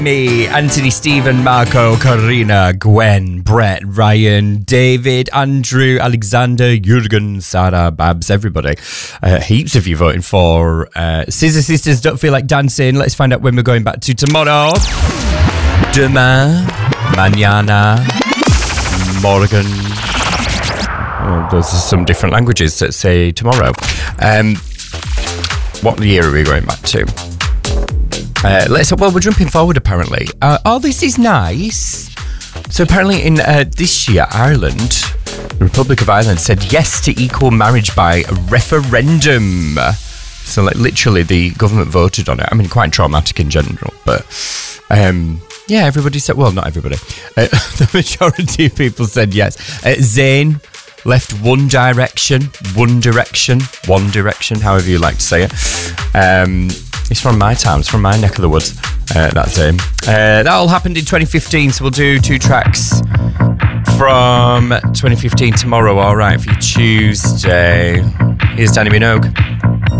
Me, Anthony, Stephen, Marco, Karina, Gwen, Brett, Ryan, David, Andrew, Alexander, Jurgen, Sarah, Babs, everybody. Heaps of you voting for Scissor Sisters Don't Feel Like Dancing. Let's find out when we're going back to tomorrow. Demain, mañana, morgen. Oh, those are some different languages that say tomorrow. What year are we going back to? We're jumping forward apparently. This is nice. So apparently in this year, Ireland, the Republic of Ireland, said yes to equal marriage by referendum. So literally the government voted on it. I mean, quite traumatic in general, but everybody said, well, not everybody. The majority of people said yes. Zayn left One Direction, however you like to say it. It's from my town, it's from my neck of the woods. That's him. That all happened in 2015, so we'll do 2 tracks from 2015 tomorrow, all right, for your Tuesday. Here's Danny Minogue.